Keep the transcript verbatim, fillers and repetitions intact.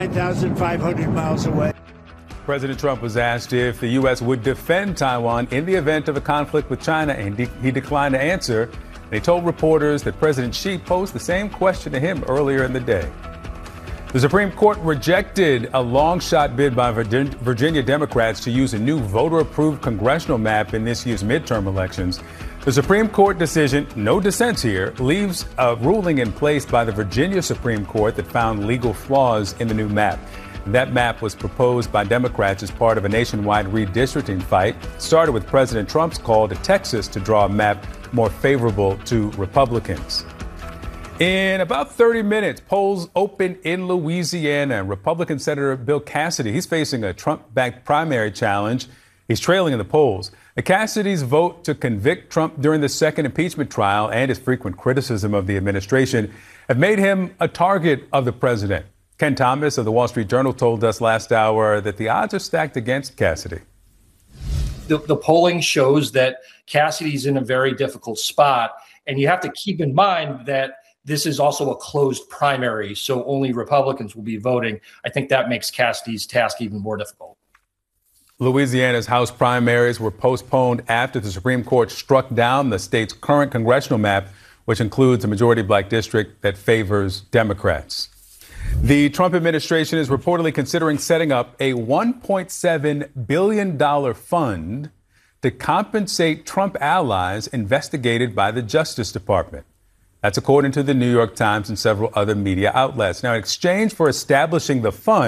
nine thousand five hundred miles away. President Trump was asked if the U S would defend Taiwan in the event of a conflict with China, and de- he declined to answer. And he told reporters that President Xi posed the same question to him earlier in the day. The Supreme Court rejected a long-shot bid by Virginia Democrats to use a new voter-approved congressional map in this year's midterm elections. The Supreme Court decision, no dissents here, leaves a ruling in place by the Virginia Supreme Court that found legal flaws in the new map. That map was proposed by Democrats as part of a nationwide redistricting fight. It started with President Trump's call to Texas to draw a map more favorable to Republicans. In about thirty minutes, polls open in Louisiana. Republican Senator Bill Cassidy, he's facing a Trump-backed primary challenge. He's trailing in the polls. Cassidy's vote to convict Trump during the second impeachment trial and his frequent criticism of the administration have made him a target of the president. Ken Thomas of the Wall Street Journal told us last hour that the odds are stacked against Cassidy. The, the polling shows that Cassidy's in a very difficult spot. And you have to keep in mind that this is also a closed primary, so only Republicans will be voting. I think that makes Cassidy's task even more difficult. Louisiana's House primaries were postponed after the Supreme Court struck down the state's current congressional map, which includes a majority black district that favors Democrats. The Trump administration is reportedly considering setting up a one point seven billion dollars fund to compensate Trump allies investigated by the Justice Department. That's according to the New York Times and several other media outlets. Now, in exchange for establishing the fund,